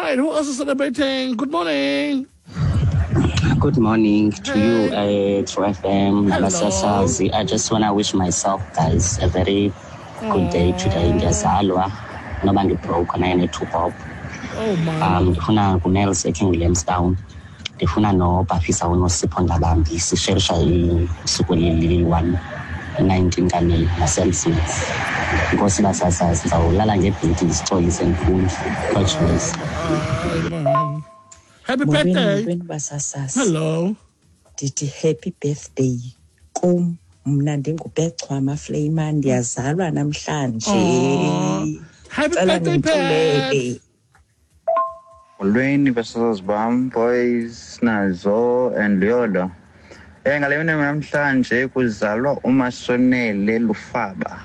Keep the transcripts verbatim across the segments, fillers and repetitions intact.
right, who else is celebrating? Good morning. Good morning to Hey. you, uh, True F M, Hello. Nabasasazi. I just want to wish myself, guys, a very good day today. Ngiyazalwa, noma ngibroke na ne-two bob. Oh, man. Um, ndifuna ku-Nels eKing Williamstown. Ndifuna noBafisa uNosipho Ndabambi sisherisha isuku lili-one nineteen kaMeyi naSam Smith. Inkosi Basasazi, ndizawulala ngebhedi ndisixolise mkhulu. Congratulations. Oh, man. Happy Morning, birthday. morning, Basasasi. Hello. Ndithi happy birthday kum mna ndingubechwama Flame ndiyazalwa namhlanje. Aw. Happy Cela birthday, nintuleke. Molweni basasazi bam, boys, Nazo and Leola. Eh ngale mini namhlanje kuzalwa uMasonele Lufaba.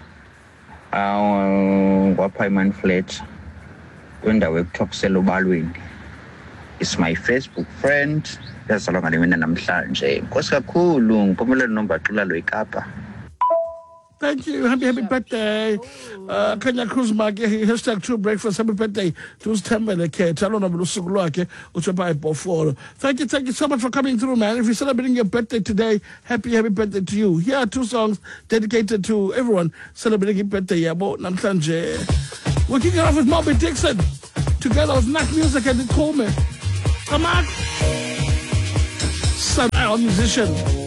Ah kwapha iman Fletcher. Kwindawo ekuthokusela ubalweni. Is my Facebook friend. Yazalwa ngale mini namhlanje. Nkosi kakhulu ngiphumelele nombaxula lo eKapa. Thank you. Happy, happy birthday. Uh, Kenya Cruz Mark, hashtag True Breakfast. Happy birthday to Stembele. Tell on usuku lwakhe uTshepayi Bofolo. Thank you, thank you so much for coming through, man. If you're celebrating your birthday today, happy, happy birthday to you. Here are two songs dedicated to everyone celebrating your birthday. Yabo namhlanje. We're kicking off with Moby Dixon. Together with Knack Music and Call Me. Come on. Some musician.